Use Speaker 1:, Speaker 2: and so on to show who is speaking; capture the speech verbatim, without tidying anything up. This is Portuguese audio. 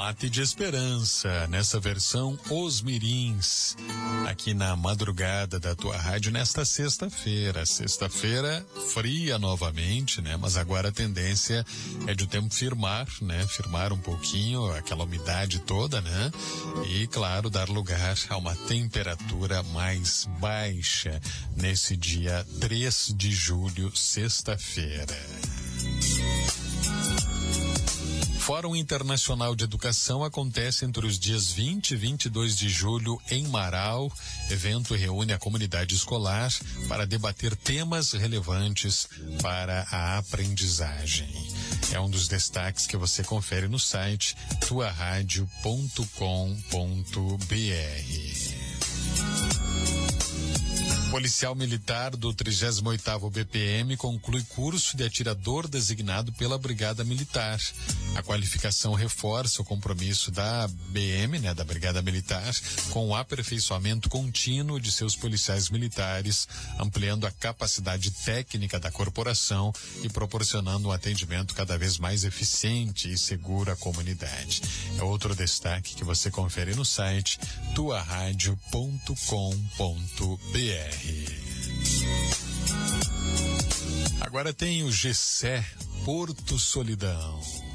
Speaker 1: Mate de Esperança, nessa versão Os Mirins, aqui na madrugada da tua rádio nesta sexta-feira. Sexta-feira fria novamente, né? Mas agora a tendência é de o tempo firmar, né? Firmar um pouquinho, aquela umidade toda, né? E, claro, dar lugar a uma temperatura mais baixa nesse dia três de julho, sexta-feira. Fórum Internacional de Educação acontece entre os dias vinte e vinte e dois de julho em Marau. Evento reúne a comunidade escolar para debater temas relevantes para a aprendizagem. É um dos destaques que você confere no site tua rádio ponto com ponto br. Policial militar do trigésimo oitavo B P M conclui curso de atirador designado pela Brigada Militar. A qualificação reforça o compromisso da B M, né, da Brigada Militar, com o aperfeiçoamento contínuo de seus policiais militares, ampliando a capacidade técnica da corporação e proporcionando um atendimento cada vez mais eficiente e seguro à comunidade. É outro destaque que você confere no site tua rádio ponto com ponto br. Agora tem o G C E Porto Solidão.